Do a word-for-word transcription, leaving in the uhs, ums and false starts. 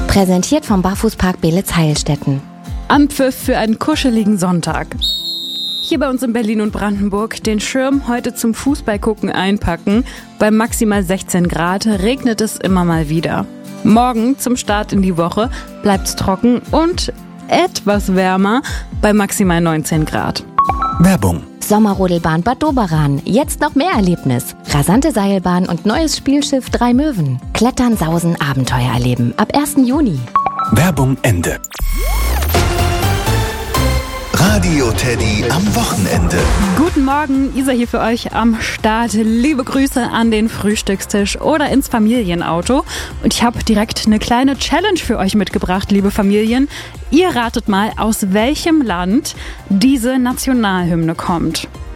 Präsentiert vom Barfußpark Beelitz-Heilstätten. Anpfiff für einen kuscheligen Sonntag. Hier bei uns in Berlin und Brandenburg den Schirm heute zum Fußballgucken einpacken. Bei maximal sechzehn Grad regnet es immer mal wieder. Morgen zum Start in die Woche bleibt's trocken und etwas wärmer bei maximal neunzehn Grad. Werbung. Sommerrodelbahn Bad Doberan. Jetzt noch mehr Erlebnis. Rasante Seilbahn und neues Spielschiff Drei Möwen. Klettern, Sausen, Abenteuer erleben. Ab ersten Juni. Werbung Ende. Radio Teddy am Wochenende. Guten Morgen, Isa hier für euch am Start. Liebe Grüße an den Frühstückstisch oder ins Familienauto. Und ich habe direkt eine kleine Challenge für euch mitgebracht, liebe Familien. Ihr ratet mal, aus welchem Land diese Nationalhymne kommt.